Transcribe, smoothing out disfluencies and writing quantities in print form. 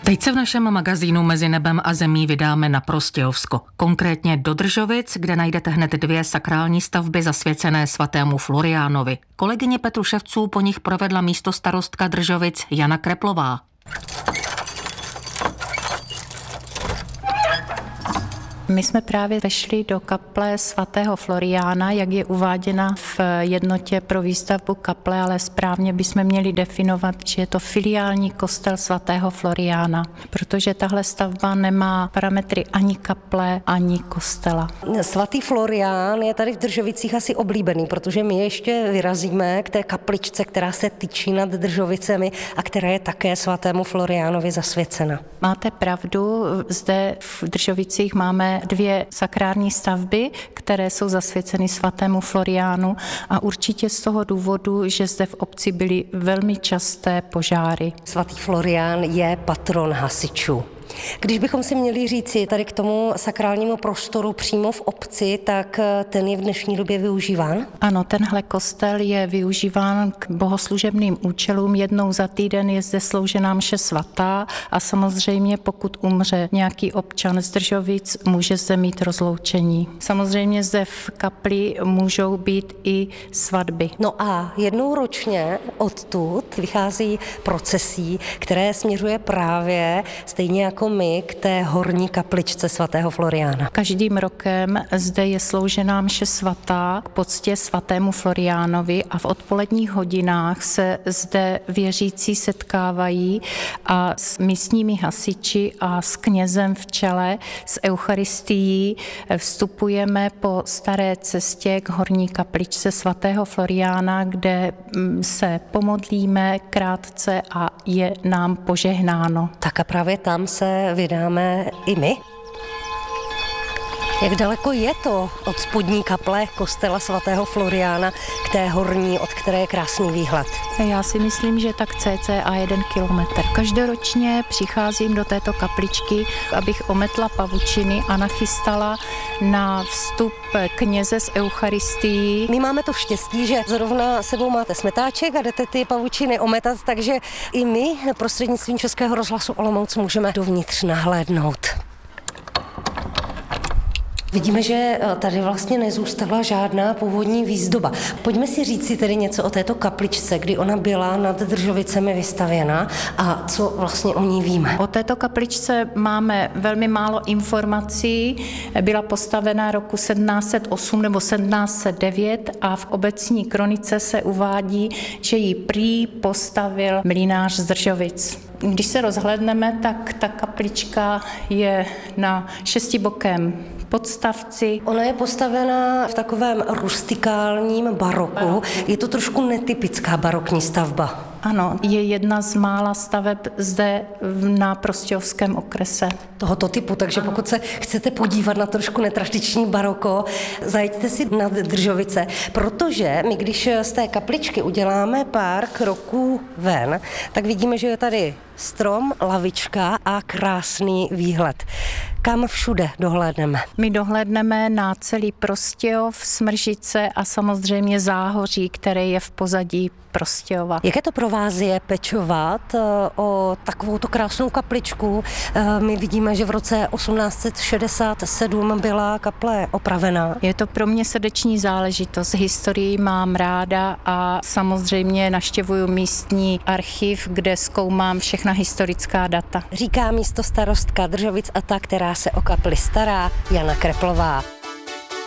Teď se v našem magazínu Mezi nebem a zemí vydáme na Prostějovsko, konkrétně do Držovic, kde najdete hned 2 sakrální stavby zasvěcené svatému Floriánovi. Kolegyně Petruševců po nich provedla místostarostka Držovic Jana Kreplová. My jsme právě vešli do kaple svatého Floriána, jak je uváděna v jednotě pro výstavbu kaple, ale správně bychom měli definovat, že je to filiální kostel svatého Floriána, protože tahle stavba nemá parametry ani kaple, ani kostela. Svatý Florián je tady v Držovicích asi oblíbený, protože my ještě vyrazíme k té kapličce, která se tyčí nad Držovicemi a která je také svatému Floriánovi zasvěcena. Máte pravdu, zde v Držovicích máme 2 sakrální stavby, které jsou zasvěceny svatému Floriánu a určitě z toho důvodu, že zde v obci byly velmi časté požáry. Svatý Florián je patron hasičů. Když bychom si měli říci tady k tomu sakrálnímu prostoru přímo v obci, tak ten je v dnešní době využíván? Ano, tenhle kostel je využíván k bohoslužebným účelům. Jednou za týden je zde sloužená mše svatá a samozřejmě pokud umře nějaký občan z Držovic, může zde mít rozloučení. Samozřejmě zde v kapli můžou být i svatby. No a jednou ročně odtud vychází procesí, které směřuje právě stejně jako my k té horní kapličce svatého Floriána. Každým rokem zde je sloužená mše svatá k poctě svatému Floriánovi a v odpoledních hodinách se zde věřící setkávají a s místními hasiči a s knězem v čele s eucharistií vstupujeme po staré cestě k horní kapličce svatého Floriána, kde se pomodlíme krátce a je nám požehnáno. Tak a právě tam se vydáme i my. Jak daleko je to od spodní kaple kostela svatého Floriána k té horní, od které je krásný výhled? Já si myslím, že tak cca 1 kilometr. Každoročně přicházím do této kapličky, abych ometla pavučiny a nachystala na vstup kněze s eucharistií. My máme to štěstí, že zrovna sebou máte smetáček a jdete ty pavučiny ometat, takže i my prostřednictvím Českého rozhlasu Olomouc můžeme dovnitř nahlédnout. Vidíme, že tady vlastně nezůstala žádná původní výzdoba. Pojďme si říct si tedy něco o této kapličce, kdy ona byla nad Držovicemi vystavěna a co vlastně o ní víme. O této kapličce máme velmi málo informací. Byla postavena roku 1708 nebo 1709 a v obecní kronice se uvádí, že ji prý postavil mlynář z Držovic. Když se rozhlédneme, tak ta kaplička je na 6bokém podstavci. Ona je postavena v takovém rustikálním baroku. Je to trošku netypická barokní stavba. Ano, je jedna z mála staveb zde na Prostějovském okrese. Tohoto typu, takže pokud se chcete podívat na trošku netradiční baroko, zajďte si na Držovice, protože my, když z té kapličky uděláme pár kroků ven, tak vidíme, že je tady strom, lavička a krásný výhled. Kam všude dohlédneme? My dohlédneme na celý Prostějov, Smržice a samozřejmě Záhoří, které je v pozadí Prostějova. Jaké to pro vás je pečovat o takovouto krásnou kapličku? My vidíme, že v roce 1867 byla kaple opravená. Je to pro mě srdeční záležitost. Historii mám ráda a samozřejmě navštěvuju místní archiv, kde zkoumám všechna historická data. Říká místostarostka Držovic a ta, která se o kapli stará, Jana Kreplová.